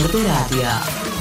RB radija.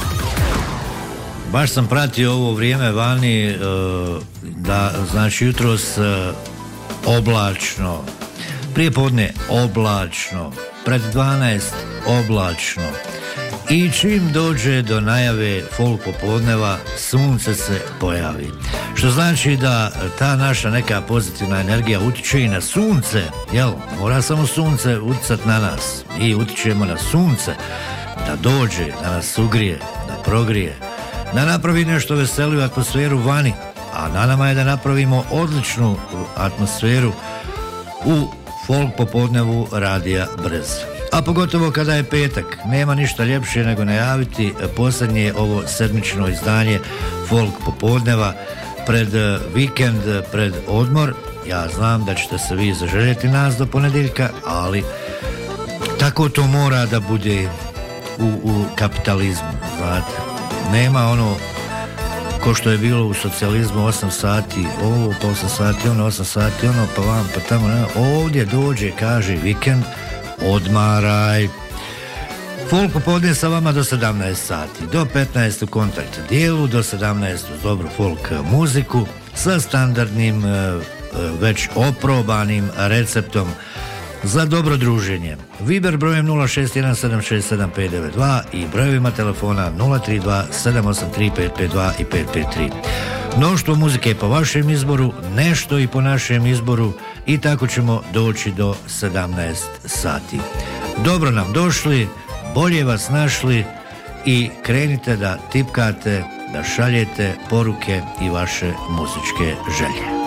Baš sam pratio ovo vrijeme vani, da znači jutros oblačno, prije podne oblačno, pred 12 oblačno i čim dođe do najave folk popodneva sunce se pojavi, što znači da ta naša neka pozitivna energija utiče i na sunce, jel? Mora samo sunce utjecati na nas i utičemo na sunce da dođe, da nas ugrije, da progrije, da napravi nešto veseliju atmosferu vani, a na nama je da napravimo odličnu atmosferu u folk popodnevu radija Brez. A pogotovo kada je petak, nema ništa ljepše nego najaviti posljednje ovo sedmično izdanje folk popodneva pred vikend, pred odmor. Ja znam da ćete se vi zaželjeti nas do ponedjeljka, ali tako to mora da bude u kapitalizmu, znate. Nema ono ko što je bilo u socijalizmu 8 sati, ovo pa 8 sati, ono 8 sati, ono pa vam, pa tamo, ne. Ovdje dođe, kaže vikend, odmaraj. Folk popodne sa vama do 17 sati, do 15 u kontakt dijelu, do 17 uz dobru folk muziku sa standardnim, već oprobanim receptom za dobro druženje. Viber brojem 061767592 i brojevima telefona 032 783 552 i 553. Mnoštvo muzike po vašem izboru, nešto i po našem izboru i tako ćemo doći do 17 sati. Dobro nam došli, bolje vas našli i krenite da tipkate, da šaljete poruke i vaše muzičke želje.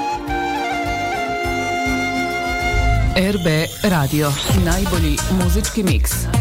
RB radio, najbolji muzički miks.